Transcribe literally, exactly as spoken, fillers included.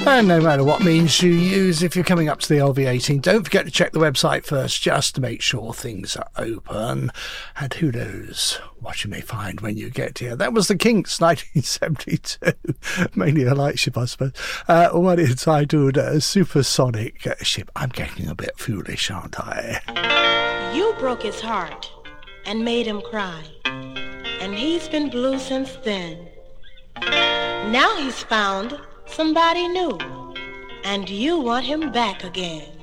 And no matter what means you use, if you're coming up to the L V eighteen, don't forget to check the website first just to make sure things are open. And who knows what you may find when you get here. That was the Kinks, nineteen seventy-two. Mainly a light ship, I suppose. Uh, what entitled uh, Supersonic Ship. I'm getting a bit foolish, aren't I? You broke his heart and made him cry. And he's been blue since then. Now he's found somebody new, and you want him back again.